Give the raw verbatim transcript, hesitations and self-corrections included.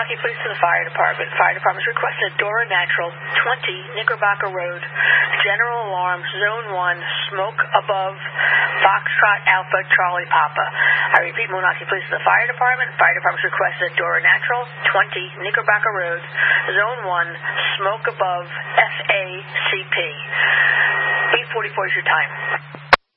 Moonachie Police to the Fire Department. Fire Department's requested Dora Natural, twenty Knickerbocker Road. General alarm, Zone one, smoke above Foxtrot Alpha Charlie Papa. I repeat, Moonachie Police to the Fire Department. Fire Department's requested Dora Natural, twenty Knickerbocker Road. Zone one, smoke above F A C P. eight forty-four is your time.